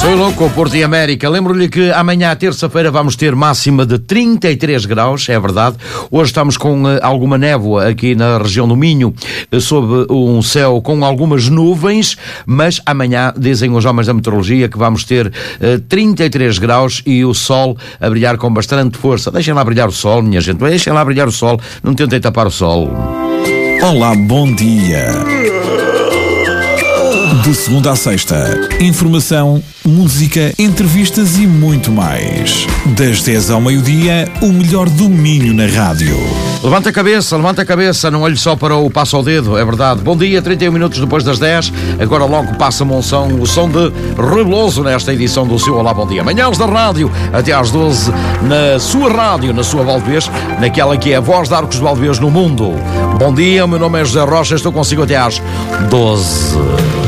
Sou louco, Porto e América. Lembro-lhe que amanhã, terça-feira, vamos ter máxima de 33 graus, é verdade. Hoje estamos com alguma névoa aqui na região do Minho, sob um céu com algumas nuvens, mas amanhã, dizem os homens da meteorologia, que vamos ter 33 graus e o sol a brilhar com bastante força. Deixem lá brilhar o sol, minha gente, deixem lá brilhar o sol, não tentem tapar o sol. Olá, bom dia. De segunda à sexta, informação, música, entrevistas e muito mais. Das 10 ao meio-dia, o melhor do Minho na rádio. Levanta a cabeça, não olhe só para o passo ao dedo, é verdade. Bom dia, 31 minutos depois das 10, agora logo passa-me o som de Rui Veloso nesta edição do seu Olá, Bom Dia. Manhãs da rádio, até às 12, na sua rádio, na sua Valdevez, naquela que é a voz de Arcos de Valdevez no mundo. Bom dia, o meu nome é José Rocha, estou consigo até às 12.